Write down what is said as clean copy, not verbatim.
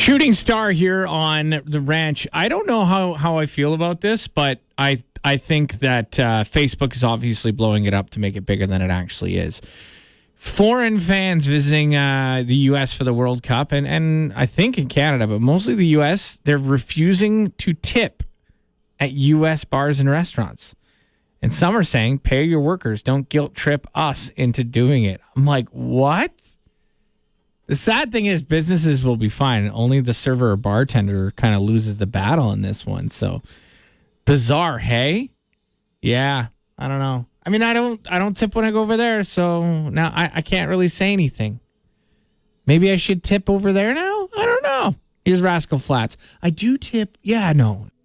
Shooting star here on the ranch. I don't know how I feel about this, but I think that Facebook is obviously blowing it up to make it bigger than it actually is. Foreign fans visiting the U.S. for the World Cup, and I think in Canada, but mostly the U.S., they're refusing to tip at U.S. bars and restaurants. And some are saying, pay your workers, don't guilt trip us into doing it. I'm like, what? The sad thing is businesses will be fine. Only the server or bartender kind of loses the battle in this one. So bizarre, hey? Yeah, I don't know. I mean, I don't tip when I go over there, so now I can't really say anything. Maybe I should tip over there now? I don't know. Here's Rascal Flatts. I do tip. Yeah, no.